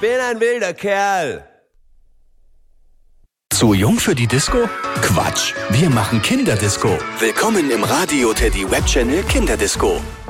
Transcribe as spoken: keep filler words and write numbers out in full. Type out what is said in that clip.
bin ein wilder Kerl. Zu jung für die Disco? Quatsch, wir machen Kinderdisco. Willkommen im Radio Teddy Web Channel Kinderdisco.